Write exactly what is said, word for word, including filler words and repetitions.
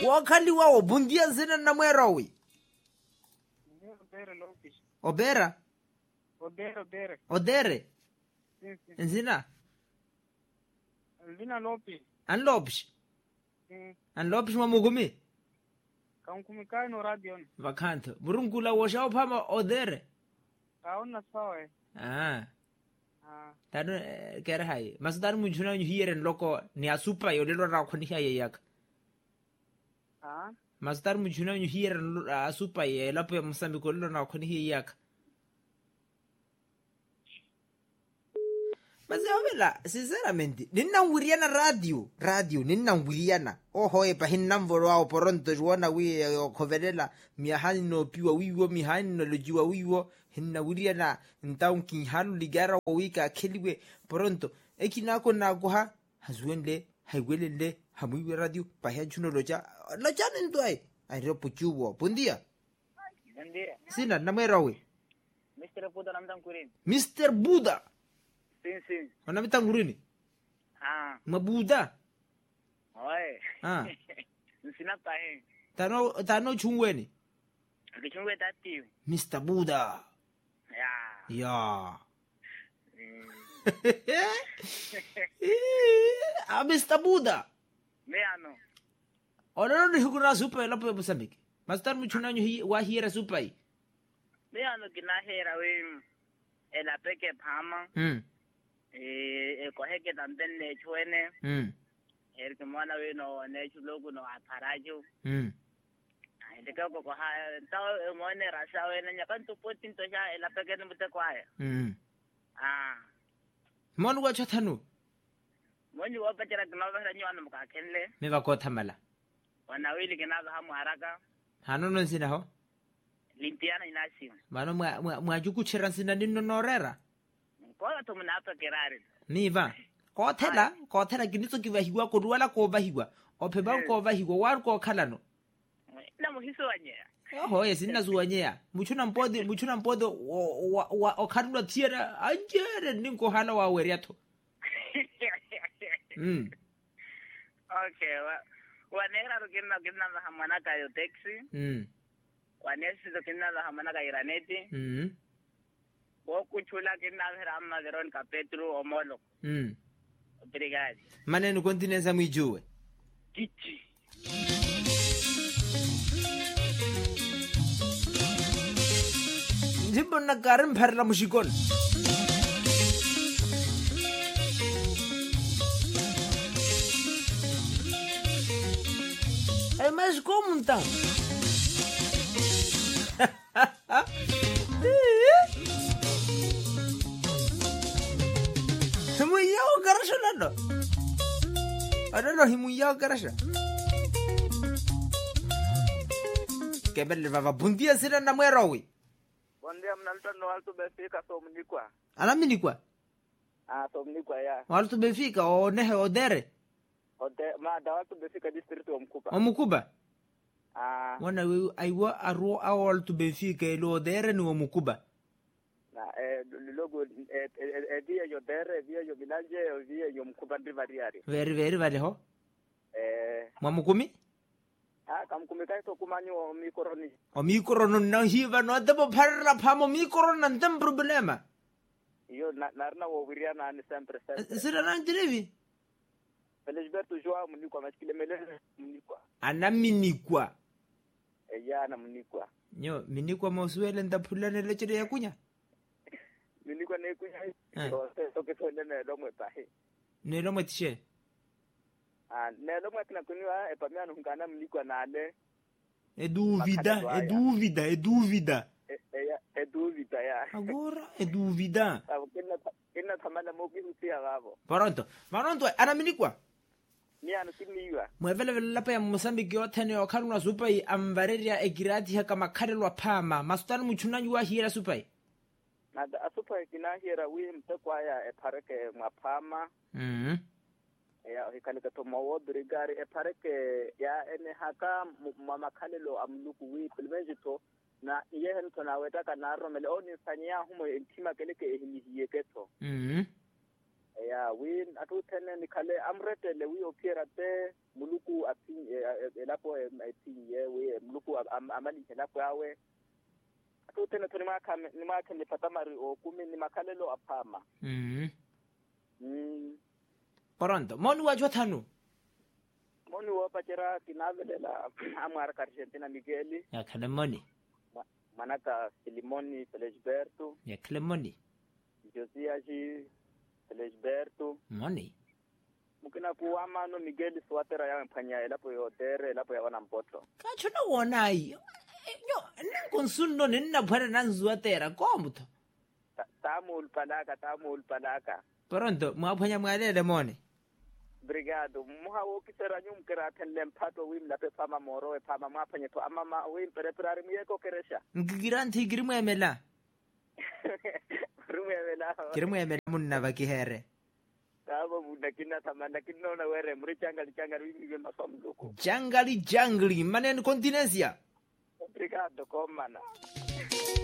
Wakali wao bundia zina na mwerawi. Obere Lopes. Obera? Obere, Obere. Odere? Sim, sim. Zina? Lina Lopes. An Lopes? Sim. An Lopes mamugumi? Kankumikai no radio. Vakanto. Burungula washao pama odere? Kaona sawa. Ah. Ah. Tano kera hai. Masudar mujuna hieren loko ni asupa yolelo na koni hai yak. Ah. Masudar mujuna hieren asupa yelapo Mozambique lelo na koni hai yak. Mazawela, sinceramente, nina wiriana radio, radio, nina wiriana. Oho, epa hinamvoro ao poronto juana wi kovelela, mihani no piwa wiwo, mihani no lojiwa wiwo, hina wiriana, ntaun kinhanu ligara wa wika keliwe poronto. Eki nako na kuha, hazuenle, haiwelele, hamuiwe radio, pahia chuno loja, loja nintuai. Airo puchuwo, pundia. Bundia. Sina, namwerawe. Mister Buda namdam kurin. Mister Buda. Sim, sim. Wanamita ngurini? Ah. Mabuda. Oi. Ah. Nsina pahe. Tano tano chungweni. Kichungwe tati. Mister Buda. Ya. Ya. Mm. Ah, Mister Buda. Me ano. Ono ni hukuna supa lapo Mozambique. Mastar muchunanyo hi wa hira supa hi. Me ano kinahera we ela peke phama. Mm. Eh, koheke tamben ne chwene. Mm. Er kemana we no ne chulogu no aparajo. Mm. Ndika ko ha taw mo ne rasa we na nyakanto potin to sha ela peke ne mute kwae. Mm. Ah. Monu wa chathanu. Mwenye wa pachara kana ba nyo anu ka kenle. Me va ko thamala. Wana wili kana ba hamu haraka. Hanono nsina ho. Limpiana inasi. Mano mwa mwa juku chira nsina nino norera. Ko to mna pa kerare. Niva. Ko thela, ko thela kinitso kiva hiwa ko duala ko ba hiwa. Ophe ba ko ba hiwa war ko khalano. Na muhiso wanye. Oho yesinna zuwanyea. Muchuna mpodi, muchuna mpodi wa wa okhanula thiera anjere ninko hala wa weriato. Mm. Okay, wa wanera ro kinna kinna na hamana ka yo taxi. Mm. Wanesi ro kinna na hamana ka iraneti. Mm. Wo kuchula kinna ramna veron ka petro omolo. Mm. Obrigado. Maneno continenza mwijue. Kichi. Njimbo na karim pharla mushikon. É mais como então? Himuyao garasha nado. Adalo himuyao garasha. Kebele baba bundia sira na mwerawi. Bondia mnalto no alto befika so mnikwa. Anaminikwa. Ah, so mnikwa ya. Waltu befika o nehe odere. Ode ma da alto befika district wa Mkuba. Omukuba. Ah. Wana wewe aiwa aro awal tu befika ilo odere ni omukuba. Na eh logo eh eh dia yo dere dia yo village dia yo Mkuba ndivariari. Very very vale ho. Eh. Mwamukumi? Ah, kamkumika to kumanyo mikoroni. O mikrono na hiva no debo parra pamo mikrono na ndem problema. Yo na narna wo wiriana ni sempre sempre. Sira na ndirevi. Felisberto joa mnikwa maskile melele mnikwa. Anaminikwa. Eh ya na mnikwa. Nyo minikwa moswele ndapulane lechere yakunya. Mnikwa ne kunya. So so ke so ne do mwe pahe. Ne lo mwetishe. Ah, ne lo mwe kana kunywa e pamia ngana mnikwa nale. Eduvida, eduvida, eduvida. Eh eduvida ya. Agora eduvida. Sabu kena kena thamana moki husia gabo. Pronto. Pronto, anaminikwa. Ni anu kimiwa. Mwevele vele lapa ya Mozambique yote ni okaruna supai ambareria egirati haka makarelwa pama. Masutani mchunanyu wa hira supai. Na da supai kinahira wi mtekwa ya e pareke mapama. Mhm. Ya hikalika to mawo brigari e pareke ya ene haka mama kalelo amluku wi pilmejito na yehen to na weta kana romele oni sanya humo intima keleke ehimiye keto. Mhm. Ya win atu tene ni kale amrete le wi opierate muluku atin elapo amali hela kwawe tutene tuni maka ni maka ni patamari o kumi ni makalelo apama mm mm pronto moni wajwa thanu moni wo pachera kinavelela amara Argentina Miguel ya kalemoni manaka Silimoni Felisberto ya kalemoni Josiaji Felisberto moni mukina kuama no Miguel swatera ya mpanya elapo yotere elapo ya wana mpoto kachona wona ayi nyo nankonsunno ninna phara nanzuatera komutho tamul palaka tamul palaka pronto mwaphanya mwalele mone brigado muhawo kisera nyum kera tenlem pato wim la pe fama moro e fama maphanya to amama wim preparare miyeko keresha ngigiranthi girimwemela rumemela girimwemela munna bakihere Kaba muda kina tamanda kinona were muri changali changali wimi masomduko jangali jangli manen continencia Obrigado, comana.